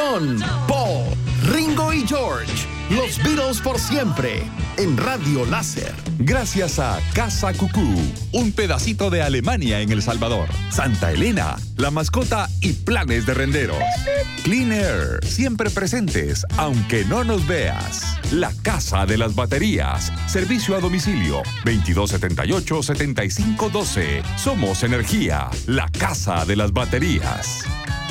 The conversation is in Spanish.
John, Paul, Ringo y George. Los Beatles por siempre. En Radio Láser. Gracias a Casa Cucú, un pedacito de Alemania en El Salvador. Santa Elena, la mascota y planes de renderos. Clean Air, siempre presentes, aunque no nos veas. La Casa de las Baterías. Servicio a domicilio 2278-7512. Somos Energía, la Casa de las Baterías.